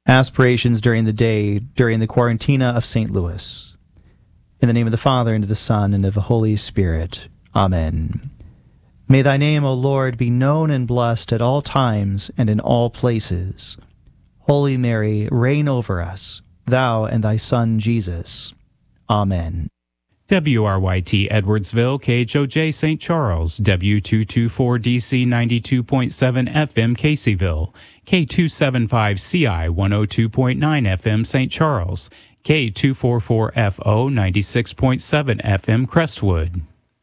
Aspirations during the day, during the Quarantina of St. Louis. In the name of the Father, and of the Son, and of the Holy Spirit. Amen. May thy name, O Lord, be known and blessed at all times and in all places. Holy Mary, reign over us, thou and thy Son Jesus. Amen. WRYT Edwardsville, KHOJ St. Charles, W224DC 92.7 FM Caseyville, K275CI 102.9 FM St. Charles, K244FO 96.7 FM Crestwood.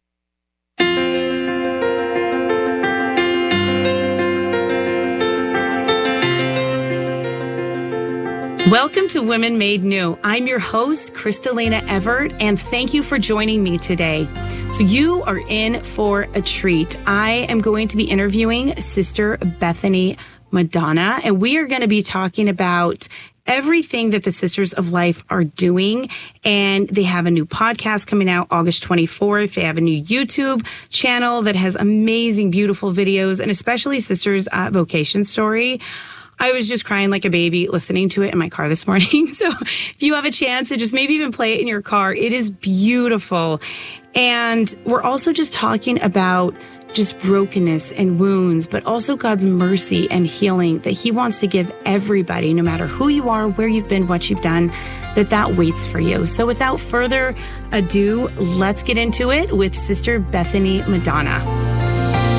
Welcome to Women Made New. I'm your host, Kristalina Everett, and thank you for joining me today. So you are in for a treat. I am going to be interviewing Sister Bethany Madonna, and we are going to be talking about everything that the Sisters of Life are doing. And they have a new podcast coming out August 24th. They have a new YouTube channel that has amazing, beautiful videos, and especially Sisters Vocation Story. I was just crying like a baby listening to it in my car this morning. So if you have a chance to just maybe even play it in your car, it is beautiful. And we're also just talking about just brokenness and wounds, but also God's mercy and healing that he wants to give everybody, no matter who you are, where you've been, what you've done, that waits for you. So without further ado, let's get into it with Sister Bethany Madonna.